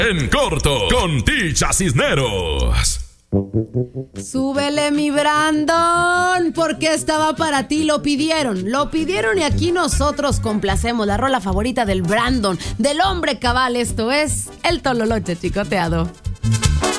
En corto con Ticha Cisneros. Súbele, mi Brandon, porque estaba para ti. Lo pidieron y aquí nosotros complacemos. La rola favorita del Brandon, del hombre cabal. Esto es el Tololoche Chicoteado.